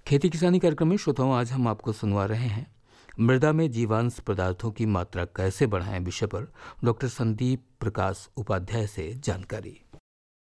खेती किसानी कार्यक्रम में श्रोताओं आज हम आपको सुनवा रहे हैं मृदा में जीवांश पदार्थों की मात्रा कैसे बढ़ाएं विषय पर डॉक्टर संदीप प्रकाश उपाध्याय से जानकारी।